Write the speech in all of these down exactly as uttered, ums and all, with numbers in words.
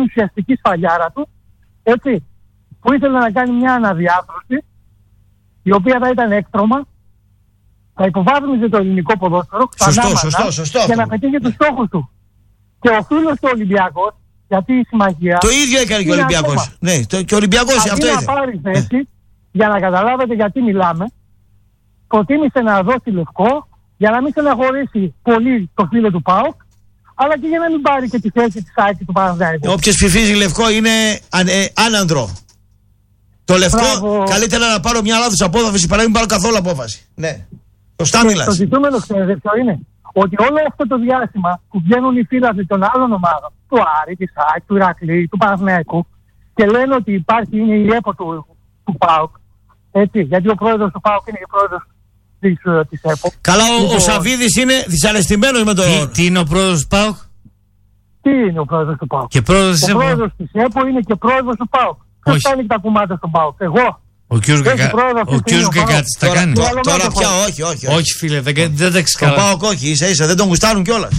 ουσιαστική σφαλιάρα του, έτσι, που ήθελε να κάνει μια αναδιάρθρωση, η οποία θα ήταν έκτρωμα, θα υποβάθμιζε το ελληνικό ποδόσφαιρο ξανά σωστό, σωστό, για να πετύχει τους στόχους του. Και ο φίλος του Ολυμπιακός, γιατί η συμμαχία... Το ίδιο έκανε και ο Ολυμπιακός. Ναι, το, και ο Ολυμπιακός αυτό ήθελε. Αντί να πάρει θέση, για να καταλάβετε γιατί μιλάμε, προτίμησε να δώσει λευκό, για να μην στεναχωρήσει πολύ το φίλο του ΠΑΟΚ, αλλά και για να μην πάρει και τη θέση της ΑΕΚ του Παναθηναϊκού. Όποιος ψηφίζει λευκό είναι αν, ε, άνανδρο. Το λευκό, Μπράβο. καλύτερα να πάρω μια λάθος απόφαση παρά να μην πάρω καθόλου απόφαση. Ναι. Σωστά μιλάς. Το ζητούμενο, ξέρετε ποιο είναι? Ότι όλο αυτό το διάστημα που βγαίνουν οι φίλαθλοι των άλλων ομάδων, του Άρη, της ΑΕΚ, του Ηρακλή, του Παναθηναϊκού, και λένε ότι υπάρχει, είναι η ΕΠΟ του, του ΠΑΟΚ. Έτσι, γιατί ο πρόεδρος του ΠΑΟΚ είναι και πρόεδρος της, της ΕΠΟ. Καλά, ο, λοιπόν, ο Σαββίδης είναι δυσαρεστημένος με το... Τι, τι είναι ο πρόεδρος του ΠΑΟΚ? Τι είναι ο πρόεδρος του ΠΑΟΚ? Και πρόεδρος της ο ΕΠΟ. πρόεδρος της ΕΠΟ είναι και πρόεδρος του ΠΑΟΚ. Ποιος κάνει τα κουμάτα στον ΠΑΟΚ? Εγώ. Ο κ. Γκαγκάτης τα κάνει. Τώρα, τώρα πια όχι, όχι. Όχι φίλε, δεν, δεν τα έχεις καλά. Το ΠΑΟΚ όχι, ίσα ίσα, δεν τον γουστάρουν κιόλας.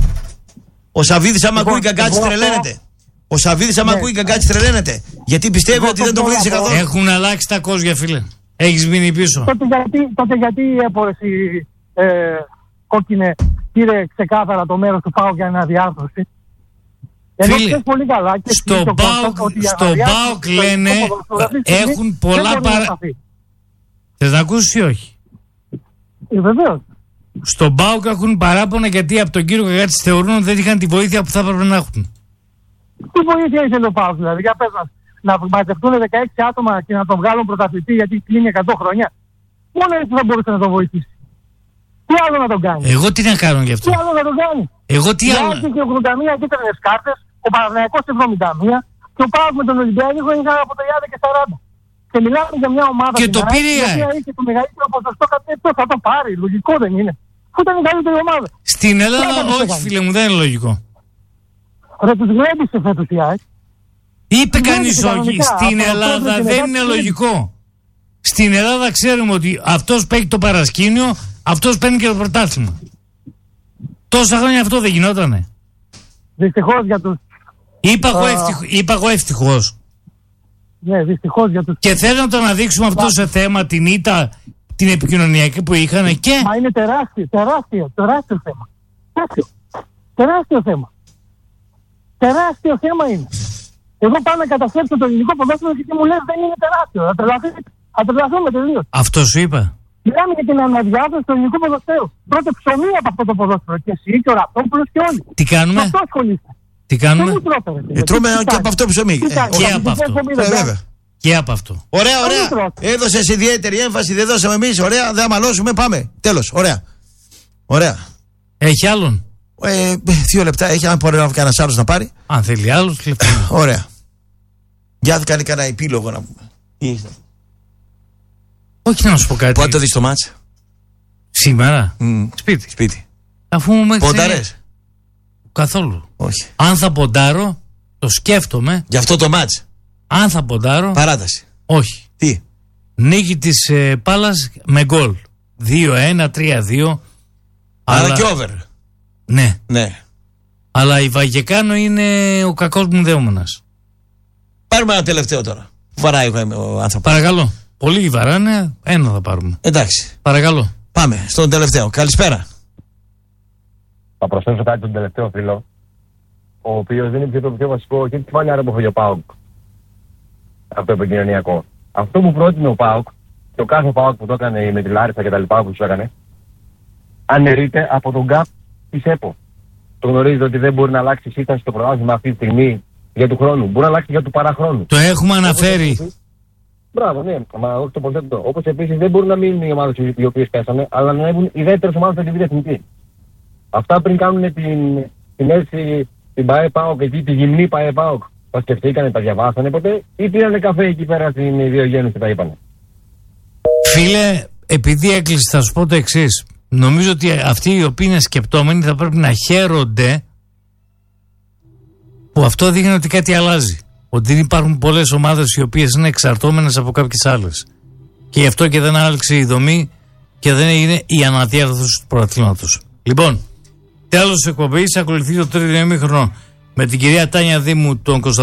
Ο Σαββίδης άμα ακούει Γκαγκάτης τρελαίνεται. Ο Σαββίδης άμα ακούει Γκαγκάτης τρελαίνεται. Γιατί πιστεύει ότι δεν τον βοήθησε καθόλου. Έχουν αλλάξει τα κόζια φίλε. Έχεις μείνει πίσω. Τότε γιατί, τότε γιατί η ΕΠΟ εσύ, ε, κόκκινε, πήρε ξεκάθαρα το μέρος του ΠΑΟΚ για αναδιάρθρωση? Ενώ φίλε, πολύ καλά και στο ΠΑΟΚ λένε έχουν πολλά παρά... Θες να ακούσεις ή όχι? Ε, βεβαίως. Στον ΠΑΟΚ έχουν παράπονα γιατί από τον κύριο Γκαγκάτη θεωρούν ότι δεν είχαν τη βοήθεια που θα έπρεπε να έχουν. Τι βοήθεια ήθελε ο ΠΑΟΚ δηλαδή? Για πες μας, να μαζευτούν δεκαέξι άτομα και να τον βγάλουν πρωταθλητή γιατί κλείνει εκατό χρόνια. Μόνο έτσι θα μπορούσε να τον βοηθήσει. Τι άλλο να τον κάνει? Εγώ τι να κάνω γι' αυτό? Τι άλλο να τον κάνει? Εγώ τι άλλο? Είχε ογδόντα μία κίτρινες κάρτες, ο Παναθηναϊκός εβδομήντα μία και ο ΠΑΟΚ με τον Ολυμπιακό είχαν από τριάντα και σαράντα. Και μιλάμε για μια ομάδα και το πήρε η οποία είχε το μεγαλύτερο ποσοστό κατέτο, θα το πάρει. Λογικό δεν είναι? Που ήταν η καλύτερη ομάδα. Στην Ελλάδα όχι φίλε μου, δεν είναι λογικό. Ρε τους γλέντισε φέτος η ΑΕΚ. Είπε κανείς όχι. Στην Ελλάδα δεν είναι λογικό. Στην Ελλάδα ξέρουμε ότι αυτός παίρνει το παρασκήνιο, αυτός παίρνει και το πρωτάθλημα. Τόσα χρόνια αυτό δεν γινότανε? Δυστυχώς για τους... Είπα εγώ ευτυχώς. Είπα εγώ ευτυχώς. Ναι, δυστυχώς για τους... Και θέλω να το αναδείξουμε αυτό σε θέμα, την ήττα, την επικοινωνιακή που είχαν και... Μα είναι τεράστιο, τεράστιο, τεράστιο θέμα. Τεράστιο, τεράστιο θέμα. Τεράστιο θέμα είναι. Εγώ πάω να καταστρέψω το ελληνικό ποδόσφαιρο και μου λες δεν είναι τεράστιο. Θα τρελαθούμε τελείως. Αυτό σου είπα. Μιλάμε για την αναδιάρθρωση του ελληνικού ποδοσφαίρου. Πρώτο ψωμί από αυτό το ποδόσφαιρο. Και εσύ και ο Ραπτόπουλος και όλοι. Τι κάνουμε? Αυτό ασχολείστε. Τι κάνουμε? Ε, τρώμε και από αυτό ψωμί. Και από αυτό. Και από αυτό. Ωραία, ωραία. Έδωσες ιδιαίτερη έμφαση, δεν δώσαμε εμείς. Ωραία, δεν αμαλώσουμε, πάμε. Τέλος, ωραία. Ωραία. Έχει άλλον? Ε, δύο λεπτά έχει, αν μπορεί να βγει κανένας άλλος να πάρει. Αν θέλει άλλος, λεπτά. Ωραία. Για να κάνει κανένα επίλογο να πούμε. Όχι να σου πω κάτι. Πότε το δεις το μάτς? Σήμερα? Mm. Σπίτι. Σπίτι. Αφού μου μέχρι ποντάρες? Καθόλου. Όχι. Αν θα ποντάρω, το σκέφτομαι. Γι' αυτό το μάτς. Αν θα ποντάρω. Παράταση. Όχι. Τι? Νίκη της ε, Πάλας με γκολ. δύο ένα, τρία δύο. Άρα αλλά... και over. Ναι. Ναι. Αλλά η Βαγεκάνο είναι ο κακός μου δεόμενας. Πάρουμε ένα τελευταίο τώρα. Βαράει ο άνθρωπος. Παρακαλώ. Πολλοί βαράνε, ένα θα πάρουμε. Εντάξει. Παρακαλώ. Πάμε στον τελευταίο. Καλησπέρα. Θα προσθέσω κάτι τον τελευταίο φίλο, ο οποίος δεν είναι το πιο βασικό και τη φάνη που έφαγε ο ΠΑΟΚ από το επικοινωνιακό. Αυτό που πρότεινε ο ΠΑΟΚ και ο κάθε ΠΑΟΚ που το έκανε με τη Λάρισα και τα λοιπά που του έκανε, αναιρείται από τον γκάπ της ΕΠΟ. Το γνωρίζετε ότι δεν μπορεί να αλλάξει η σύσταση στο πρωτάθλημα αυτή τη στιγμή για του χρόνου. Μπορεί να αλλάξει για του παραχρόνου. Το έχουμε αναφέρει. Μπράβο, ναι, μα όχι το υποθέτω. Όπως επίσης δεν μπορούν να μείνουν οι ομάδες οι οποίες πέσανε, αλλά να έχουν ιδιαίτερες ομάδες στην εθνική. Αυτά πριν κάνουν την, την αίσθηση, την ΠΑΕ ΠΑΟΚ, εκεί τη γυμνή ΠΑΕ ΠΑΟΚ, τα σκεφτήκανε, τα διαβάσανε ποτέ, ή πήρανε καφέ εκεί πέρα στην Ιδιογέννηση και τα είπανε. Φίλε, επειδή έκλεισε, θα σου πω το εξής. Νομίζω ότι αυτοί οι οποίοι είναι σκεπτόμενοι θα πρέπει να χαίρονται που αυτό δείχνει ότι κάτι αλλάζει. Ότι δεν υπάρχουν πολλές ομάδες οι οποίες είναι εξαρτώμενες από κάποιες άλλες. Και γι' αυτό και δεν άλλαξε η δομή και δεν έγινε η αναδιάρθρωση του πρωταθλήματος. Λοιπόν, τέλος της εκπομπής, ακολουθεί το τρίτο ημίχρονο με την κυρία Τάνια Δήμου, τον Κωνσταντίνο.